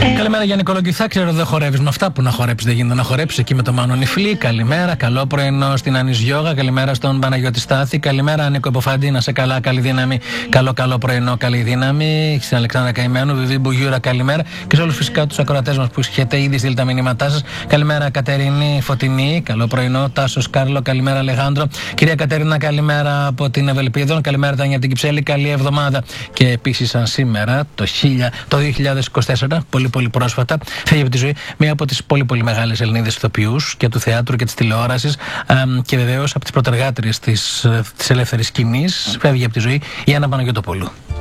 Καλημέρα Γιάννη Κολοκυθά, ξέρω δεν χορεύεις με αυτά που να χορέψεις, δεν γίνεται να χορέψεις εκεί με το Μάνο Νιφλή. Καλημέρα, καλό πρωινό στην Άνης Γιώγα, καλημέρα στον Παναγιώτη Στάθη, καλημέρα Νίκο Εποφάντη, να σε καλά, καλή δύναμη, καλό πρωινό, καλή δύναμη. Στην Αλεξάνδρα Καημένου, Βιβί Μπουγιούρα, καλημέρα και σε όλους φυσικά τους ακροατές μας που έχετε ήδη στείλει τα μηνύματά σας. Καλημέρα Κατερίνη Φωτεινή, καλό πρωινό, Τάσος Κάρλο, καλημέρα Αλεχάνδρο. Κυρία Κατερίνα, καλημέρα από την Ευελπίδων, καλημέρα Τάνια την Κυψέλη, καλή εβδομάδα. Και επίσης σαν σήμερα το 2024, πολύ πρόσφατα, φεύγει από τη ζωή μία από τις πολύ μεγάλες Ελληνίδες ηθοποιούς και του θεάτρου και της τηλεόρασης και βεβαίως από τις πρωτεργάτριες της ελεύθερης σκηνής. Φεύγει από τη ζωή η Άννα Παναγιωτοπούλου.